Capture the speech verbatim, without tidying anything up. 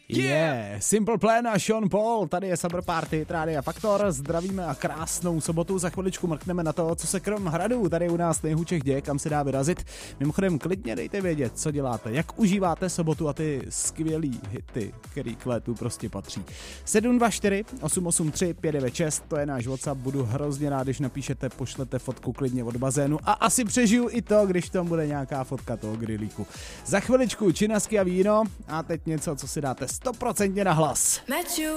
Yeah, Simple Plan a Sean Paul, tady je Summer Party, Rádia Faktor, zdravíme a krásnou sobotu, za chviličku mrkneme na to, co se krom hradu tady u nás nejhůčech děje, kam se dá vyrazit. Mimochodem klidně dejte vědět, co děláte, jak užíváte sobotu a ty skvělý hity, který k létu prostě patří. sedm dva čtyři osm osm tři pět devět šest, to je náš WhatsApp, budu hrozně rád, když napíšete, pošlete fotku klidně od bazénu a asi přežiju i to, když tam bude nějaká fotka toho grillíku. Za chviličku činasky a víno a teď něco, co si dáte stoprocentně na hlas. Met you